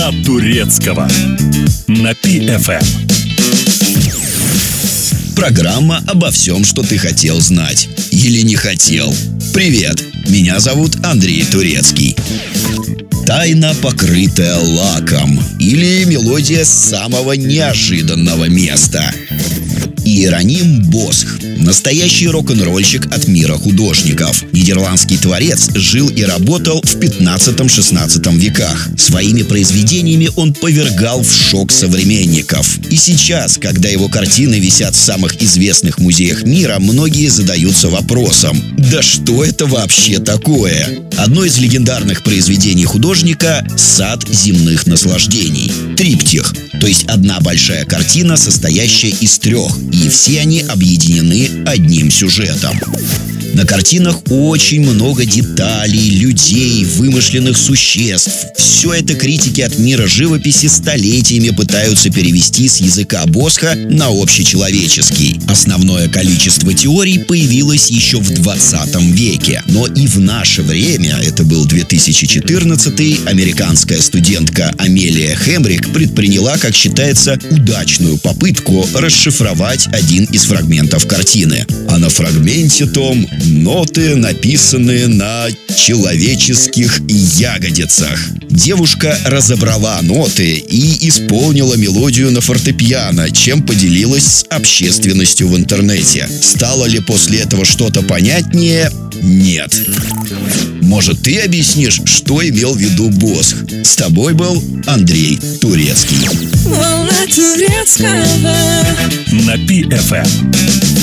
Волна турецкого на Пи-ФМ. Программа обо всем, что ты хотел знать или не хотел. Привет, меня зовут Андрей Турецкий. Тайна, покрытая лаком, или мелодия с самого неожиданного места. Иероним Босх – настоящий рок-н-ролльщик от мира художников. Нидерландский творец жил и работал в 15-16 веках. Своими произведениями он повергал в шок современников. И сейчас, когда его картины висят в самых известных музеях мира, многие задаются вопросом: да что это вообще такое? Одно из легендарных произведений художника – «Сад земных наслаждений». Триптих, то есть одна большая картина, состоящая из трех, и все они объединены одним сюжетом. На картинах очень много деталей, людей, вымышленных существ. Все это критики от мира живописи столетиями пытаются перевести с языка Босха на общечеловеческий. Основное количество теорий появилось еще в 20 веке. Но и в наше время, это был 2014-й, американская студентка Амелия Хемрик предприняла, как считается, удачную попытку расшифровать один из фрагментов картины. А на фрагменте том ноты, написанные на человеческих ягодицах. Девушка разобрала ноты и исполнила мелодию на фортепиано, чем поделилась с общественностью в интернете. Стало ли после этого что-то понятнее? Нет. Может, ты объяснишь, что имел в виду Босх? С тобой был Андрей Турецкий. Волна турецкого На Пи-ФМ.